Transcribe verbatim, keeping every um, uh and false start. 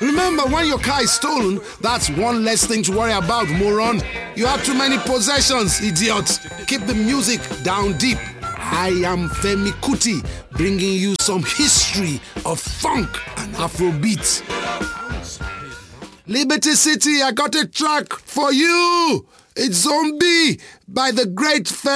Remember, when your car is stolen, that's one less thing to worry about, moron. You have too many possessions, idiot. Keep the music down deep. I am Femi Kuti, bringing you some history of funk and Afrobeat. Liberty City, I got a track for you. It's Zombie by the great Femi.